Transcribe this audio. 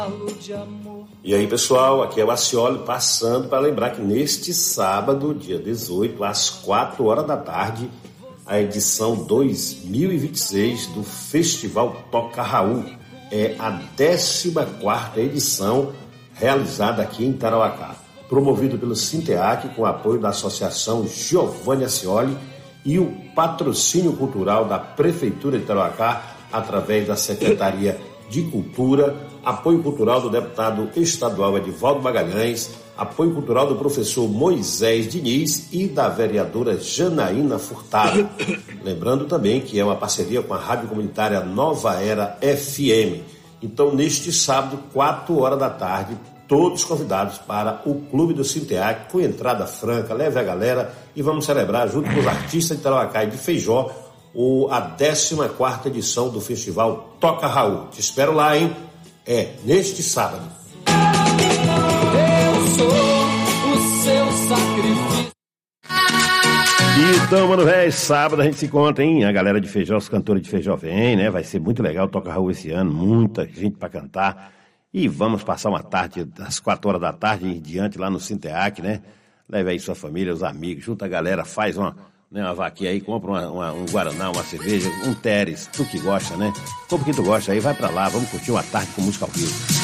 E aí, pessoal, aqui é o Acioli passando para lembrar que neste sábado, dia 18, às 4 horas da tarde, a edição 2026 do Festival Toca Raul. É a 14ª edição realizada aqui em Tarauacá, promovido pelo Sinteac com o apoio da Associação Giovanni Acioli e o patrocínio cultural da Prefeitura de Tarauacá através da Secretaria de Cultura, apoio cultural do deputado estadual Edivaldo Magalhães, apoio cultural do professor Moisés Diniz e da vereadora Janaína Furtado. Lembrando também que é uma parceria com a rádio comunitária Nova Era FM. Então, neste sábado, 4 horas da tarde, todos convidados para o Clube do Sinteac, com entrada franca. Leve a galera e vamos celebrar, junto com os artistas de Tarauacá e de Feijó, a 14ª edição do Festival Toca Raul. Te espero lá, hein? É neste sábado. Eu sou o seu sacrifício. Então, mano, velho, sábado a gente se encontra, hein? A galera de Feijó, os cantores de Feijó vem, né? Vai ser muito legal o Toca Raul esse ano, muita gente pra cantar. E vamos passar uma tarde, das 4 horas da tarde em diante lá no Sinteac, né? Leve aí sua família, os amigos, junta a galera, faz uma vaquinha aí, compra um Guaraná, uma cerveja, um Teres, tu que gosta, né? Como que tu gosta aí, vai pra lá, vamos curtir uma tarde com música ao vivo.